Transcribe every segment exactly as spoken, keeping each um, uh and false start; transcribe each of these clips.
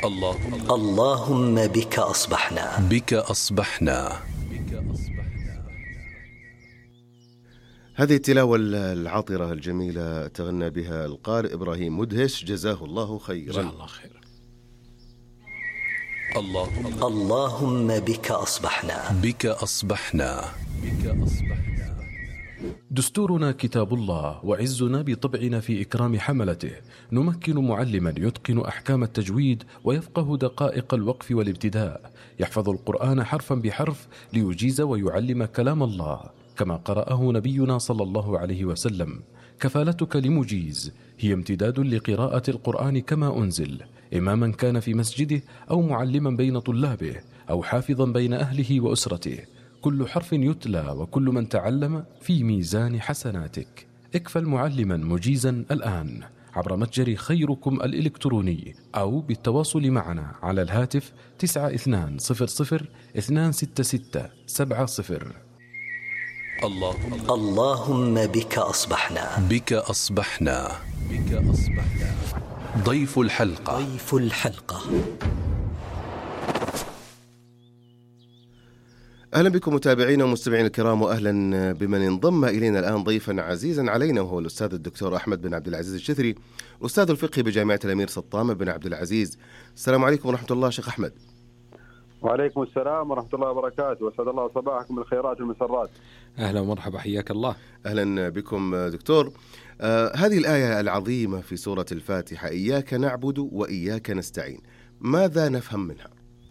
الله اللهم بك أصبحنا بك أصبحنا. هذه التلاوة العاطرة الجميلة تغنى بها القارئ إبراهيم مدهش، جزاه الله خيرا. جزاه الله خيرا. الله اللهم بك أصبحنا بك أصبحنا بك أصبحنا. دستورنا كتاب الله، وعزنا بطبعنا في إكرام حملته. نمكن معلما يتقن أحكام التجويد ويفقه دقائق الوقف والابتداء، يحفظ القرآن حرفا بحرف ليجيز ويعلم كلام الله كما قرأه نبينا صلى الله عليه وسلم. كفالتك لمجيز هي امتداد لقراءة القرآن كما أنزل، إماما كان في مسجده أو معلما بين طلابه أو حافظا بين أهله وأسرته. كل حرف يتلى وكل من تعلم في ميزان حسناتك. اكفل معلما مجيزا الآن عبر متجر خيركم الإلكتروني أو بالتواصل معنا على الهاتف تسعة اثنان صفر صفر اثنان ستة ستة سبعة صفر. الله اللهم بك أصبحنا بك أصبحنا بك أصبحنا. ضيف الحلقة ضيف الحلقة. أهلا بكم متابعينا ومستمعين الكرام، وأهلا بمن انضم إلينا الآن ضيفا عزيزا علينا، وهو الأستاذ الدكتور أحمد بن عبد العزيز الشثري، أستاذ الفقه بجامعة الأمير سلطان بن عبد العزيز. السلام عليكم ورحمة الله شيخ أحمد. وعليكم السلام ورحمة الله وبركاته، وأسعد الله صباحكم بالخيرات والمسرات. أهلا ومرحبا، حياك الله. أهلا بكم دكتور. آه هذه الآية العظيمة في سورة الفاتحة، إياك نعبد وإياك نستعين، ماذا نفهم منها؟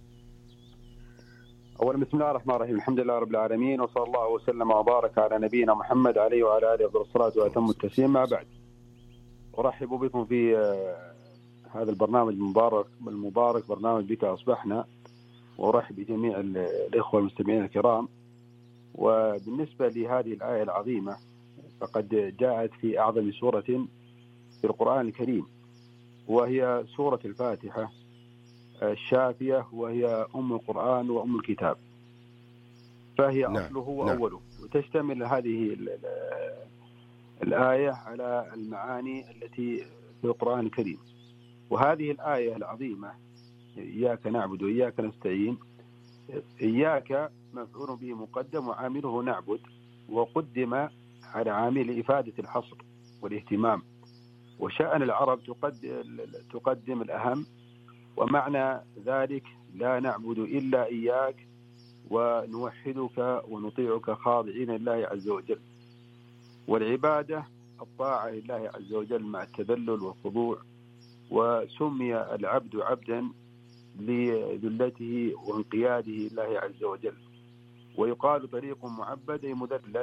أولا بسم الله الرحمن الرحيم، الحمد لله رب العالمين، وصلى الله وسلم وبارك على نبينا محمد عليه وعلى آله أفضل الصلاة وأتم التسليم. ما بعد، أرحب بكم في هذا البرنامج المبارك المبارك برنامج بك أصبحنا، وأرحب بجميع الإخوة المستمعين الكرام. وبالنسبة لهذه الآية العظيمة فقد جاءت في أعظم سورة في القرآن الكريم، وهي سورة الفاتحة الشافية، وهي أم القرآن وأم الكتاب، فهي نعم. أصله نعم. وأوله. وتشتمل هذه الآية على المعاني التي في القرآن الكريم. وهذه الآية العظيمة إياك نعبد وإياك نستعين، إياك مفعول به مقدم وعامله نعبد، وقدم على عامل إفادة الحصر والاهتمام. وشأن العرب تقدم الأهم، ومعنى ذلك لا نعبد إلا إياك ونوحدك ونطيعك خاضعين لله عز وجل. والعبادة الطاعة لله عز وجل مع التذلل والخضوع. وسمي العبد عبدا لذلته وانقياده لله عز وجل. ويقال طريق معبد مذلل.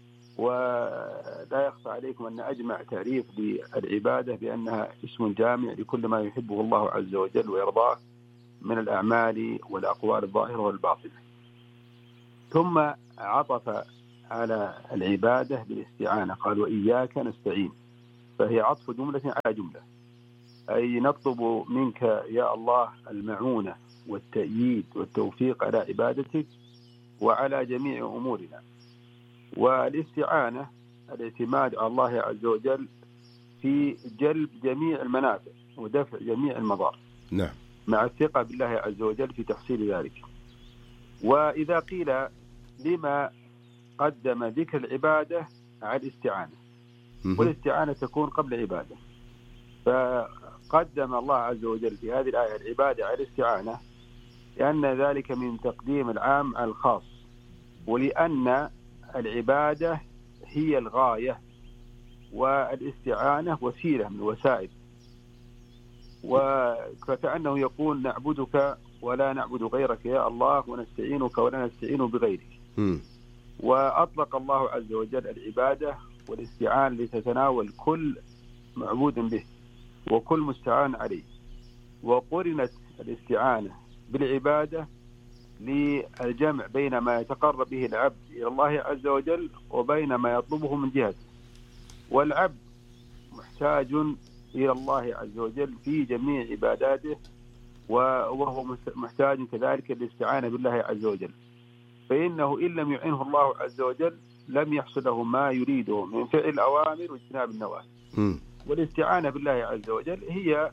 ولا يخفى عليكم أن أجمع تعريف للعبادة بأنها اسم جامع لكل ما يحبه الله عز وجل ويرضاه من الأعمال والأقوال الظاهرة والباطنة. ثم عطف على العبادة بالاستعانة، قال وإياك نستعين، فهي عطف جملة على جملة، أي نطلب منك يا الله المعونة والتأييد والتوفيق على عبادتك وعلى جميع أمورنا. والاستعانة الاعتماد على الله عز وجل في جلب جميع المنافع ودفع جميع المضار، نعم، مع الثقة بالله عز وجل في تحصيل ذلك. وإذا قيل لما قدم ذكر العبادة على الاستعانة، والاستعانة تكون قبل العبادة، فقدم الله عز وجل في هذه الآية العبادة على الاستعانة لأن ذلك من تقديم العام على الخاص، ولأن العبادة هي الغاية والاستعانة وسيلة من الوسائل. وكأنه يقول نعبدك ولا نعبد غيرك يا الله، ونستعينك ولا نستعين بغيرك. م. وأطلق الله عز وجل العبادة والاستعانة لتتناول كل معبود به وكل مستعان عليه. وقرنت الاستعانة بالعبادة للجمع بين ما يتقرب به العبد إلى الله عز وجل وبين ما يطلبه من جهته. والعبد محتاج إلى الله عز وجل في جميع عباداته، وهو محتاج كذلك للاستعانة بالله عز وجل، فإنه إن لم يعنه الله عز وجل لم يحصل له ما يريده من فعل الأوامر واجتناب النواهي. والاستعانة بالله عز وجل هي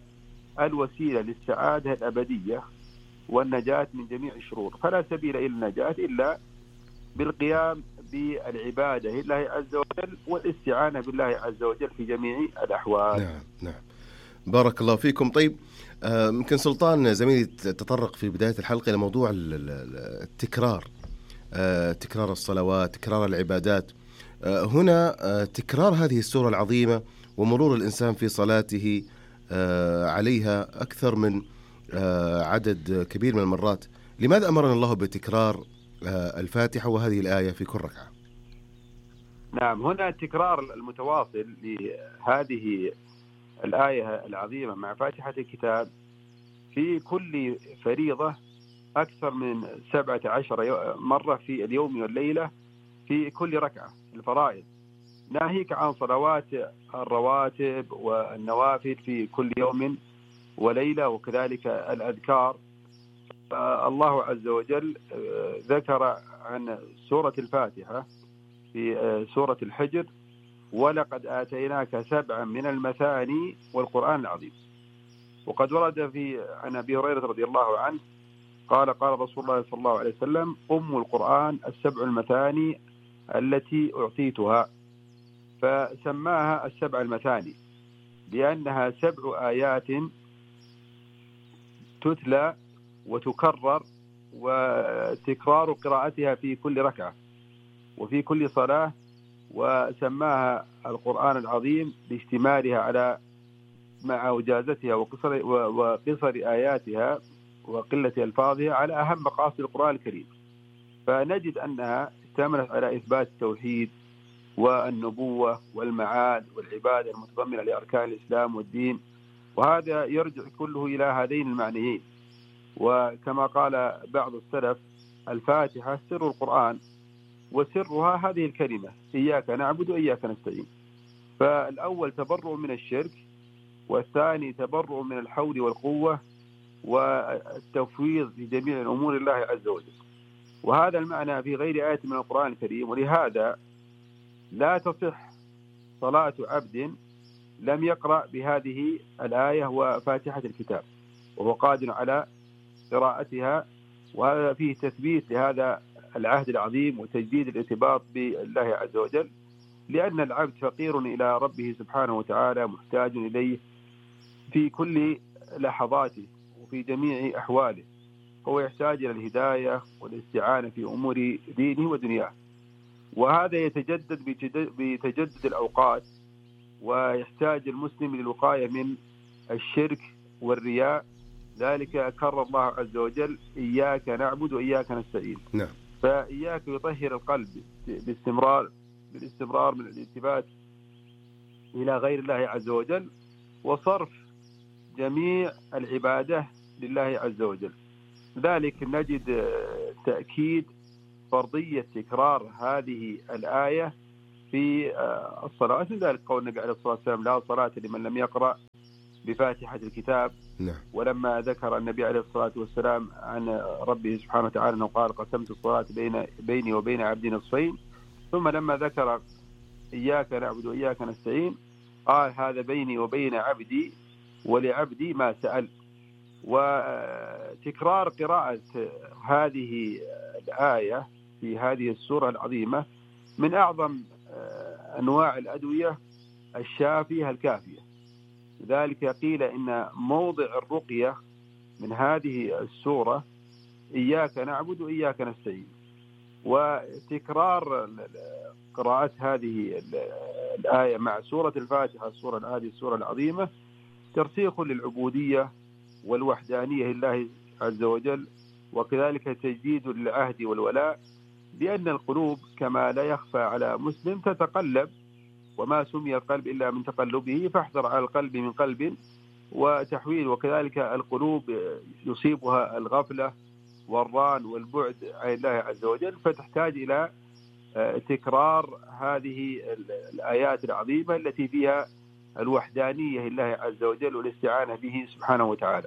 الوسيلة للسعادة الأبدية والنجاة من جميع الشرور. فلا سبيل إلى النجاة إلا بالقيام بالعبادة لله عز وجل والاستعانة بالله عز وجل في جميع الأحوال. نعم نعم، بارك الله فيكم. طيب يمكن آه سلطان زميلي تطرق في بداية الحلقة إلى موضوع التكرار، آه تكرار الصلوات، تكرار العبادات. آه هنا آه تكرار هذه السورة العظيمة ومرور الإنسان في صلاته آه عليها أكثر من آه عدد كبير من المرات، لماذا أمرنا الله بتكرار آه الفاتحة وهذه الآية في كل ركعة؟ نعم، هنا التكرار المتواصل لهذه الآية العظيمة مع فاتحة الكتاب في كل فريضة أكثر من سبعة عشر مرة في اليوم والليلة في كل ركعة الفرائض، ناهيك عن صلوات الرواتب والنوافل في كل يوم وليلة، وكذلك الأذكار. الله عز وجل ذكر عن سورة الفاتحة في سورة الحجر: ولقد آتيناك سبعا من المثاني والقرآن العظيم. وقد ورد في عن أبي هريرة رضي الله عنه قال قال رسول الله صلى الله عليه وسلم: أم القرآن السبع المثاني التي أعطيتها. فسماها السبع المثاني لأنها سبع آيات تتلى وتكرر، وتكرار قراءتها في كل ركعة وفي كل صلاة. وسماها القرآن العظيم لاشتمالها على مع وجازتها وقصر, وقصر آياتها وقلة ألفاظها على أهم مقاصد القرآن الكريم. فنجد أنها اشتملت على إثبات التوحيد والنبوة والمعاد والعبادة المتضمنة لأركان الإسلام والدين، وهذا يرجع كله إلى هذين المعنيين. وكما قال بعض السلف: الفاتحة سر القرآن، وسرها هذه الكلمة: إياك نعبد وإياك نستعين. فالأول تبرؤ من الشرك، والثاني تبرؤ من الحول والقوة والتفويض في جميع الأمور الله عز وجل. وهذا المعنى في غير آية من القرآن الكريم. ولهذا لا تصح صلاة عبد لم يقرأ بهذه الآية وفاتحة الكتاب وهو قادر على قراءتها، وهذا فيه تثبيت لهذا العهد العظيم وتجديد الارتباط بالله عز وجل، لأن العبد فقير إلى ربه سبحانه وتعالى، محتاج إليه في كل لحظاته وفي جميع أحواله. هو يحتاج إلى الهداية والاستعانة في أمور دينه ودنياه، وهذا يتجدد بتجدد الأوقات، ويحتاج المسلم للوقاية من الشرك والرياء. ذلك كرر الله عز وجل: إياك نعبد وإياك نستعين. نعم. فإياك يطهر القلب باستمرار بالاستمرار من الالتفات إلى غير الله عز وجل، وصرف جميع العبادة لله عز وجل. ذلك نجد تأكيد فرضية تكرار هذه الآية في الصلاة. لذلك قول النبي عليه الصلاة والسلام: لا صلاة لمن لم يقرأ بفاتحة الكتاب. نعم. ولما ذكر النبي عليه الصلاة والسلام عن ربه سبحانه وتعالى أنه قال: قسمت الصلاة بين بيني وبين عبدي نصفين. ثم لما ذكر إياك نعبد وإياك نستعين قال: هذا بيني وبين عبدي ولعبدي ما سأل. وتكرار قراءة هذه الآية في هذه السورة العظيمة من أعظم أنواع الأدوية الشافية الكافية. ذلك قيل إن موضع الرقية من هذه السورة إياك نعبد وإياك نستعين. وتكرار قراءة هذه الآية مع سورة الفاتحة، السورة هذه السورة العظيمة، ترسيخ للعبودية والوحدانية لله عز وجل، وكذلك تجديد للعهد والولاء، بأن القلوب كما لا يخفى على مسلم تتقلب، وما سمي القلب إلا من تقلبه، فاحذر على القلب من قلب وتحويل. وكذلك القلوب يصيبها الغفلة والران والبعد عن الله عز وجل، فتحتاج إلى تكرار هذه الآيات العظيمة التي فيها الوحدانية لله عز وجل والاستعانة به سبحانه وتعالى.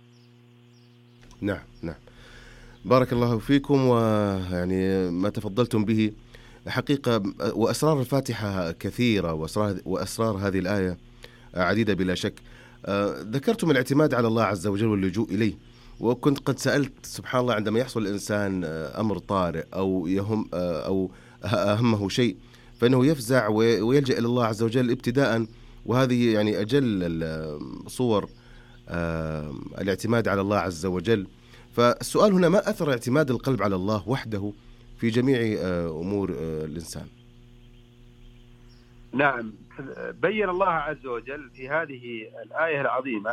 نعم نعم، بارك الله فيكم. ويعني ما تفضلتم به حقيقة، وأسرار الفاتحة كثيرة، وأسرار, وأسرار هذه الآية عديدة بلا شك. ذكرتم الاعتماد على الله عز وجل واللجوء إليه، وكنت قد سألت سبحان الله عندما يحصل الإنسان أمر طارئ أو يهم أو أهمه شيء فإنه يفزع ويلجأ إلى الله عز وجل ابتداء، وهذه يعني أجل صور الاعتماد على الله عز وجل. فالسؤال هنا: ما أثر اعتماد القلب على الله وحده في جميع أمور الإنسان؟ نعم، بين الله عز وجل في هذه الآية العظيمة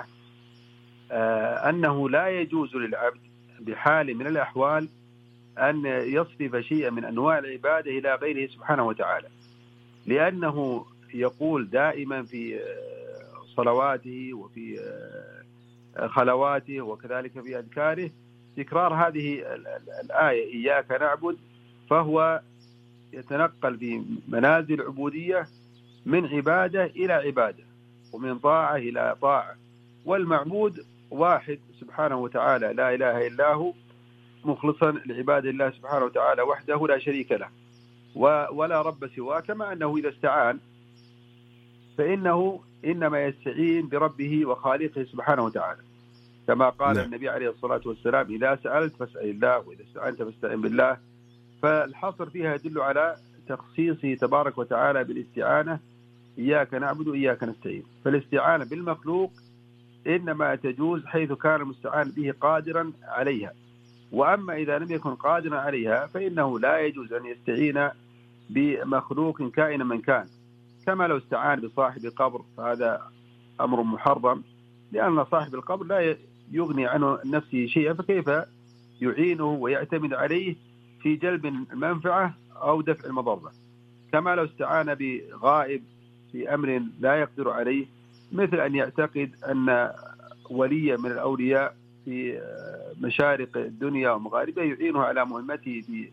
أنه لا يجوز للعبد بحال من الأحوال أن يصرف شيئا من أنواع العبادة إلى غيره سبحانه وتعالى، لأنه يقول دائما في صلواته وفي خلواته وكذلك في أذكاره تكرار هذه الآية: إياك نعبد، فهو يتنقل في منازل العبودية من عبادة إلى عبادة ومن طاعة إلى طاعة، والمعبود واحد سبحانه وتعالى لا إله إلا هو، مخلصا لعبادة الله سبحانه وتعالى وحده لا شريك له ولا رب سواه. كما أنه إذا استعان فإنه إنما يستعين بربه وخالقه سبحانه وتعالى، كما قال لا. النبي عليه الصلاة والسلام: إذا سألت فاسأل الله وإذا استعنت فاستعن بالله. فالحصر فيها يدل على تخصيصه تبارك وتعالى بالاستعانة: إياك نعبد وإياك نستعين. فالاستعانة بالمخلوق إنما تجوز حيث كان المستعان به قادرا عليها، وأما إذا لم يكن قادرا عليها فإنه لا يجوز أن يستعين بمخلوق كائنا من كان، كما لو استعان بصاحب قبر فهذا أمر محرم، لأن صاحب القبر لا يغني عنه نفسه شيئا، فكيف يعينه ويعتمد عليه في جلب المنفعة أو دفع المضرة. كما لو استعان بغائب في أمر لا يقدر عليه، مثل أن يعتقد أن وليا من الأولياء في مشارق الدنيا ومغاربها يعينه على مهمته في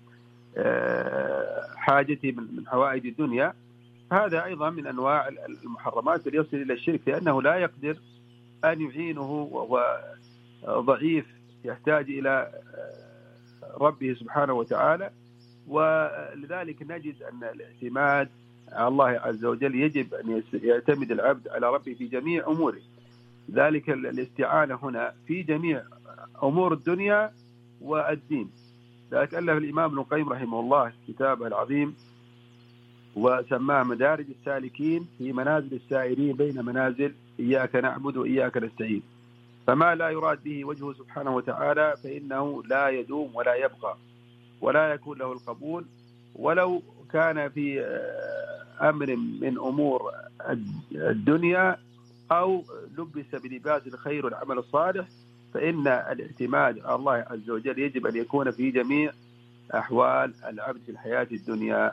حاجته من حوائج الدنيا، هذا أيضا من أنواع المحرمات اللي يصل إلى الشرك، لأنه لا يقدر أن يعينه وهو ضعيف يحتاج إلى ربه سبحانه وتعالى. ولذلك نجد أن الاعتماد على الله عز وجل يجب أن يعتمد العبد على ربه في جميع أموره، ذلك الاستعانة هنا في جميع أمور الدنيا والدين. ذلك ألف الإمام ابن القيم رحمه الله كتابه العظيم وسماه مدارج السالكين في منازل السائرين بين منازل إياك نعبد وإياك نستعين. فما لا يراد به وجهه سبحانه وتعالى فإنه لا يدوم ولا يبقى ولا يكون له القبول، ولو كان في أمر من أمور الدنيا أو لبس بلباس الخير والعمل الصالح، فإن الاعتماد على الله عز وجل يجب أن يكون في جميع أحوال العبد في الحياة الدنيا.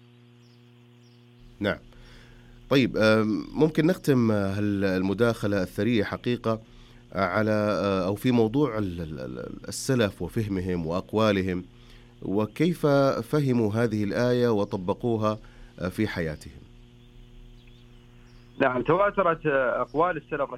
نعم. طيب، ممكن نختم المداخلة الثرية حقيقة على أو في موضوع السلف وفهمهم وأقوالهم، وكيف فهموا هذه الآية وطبقوها في حياتهم. نعم، تواترت أقوال السلف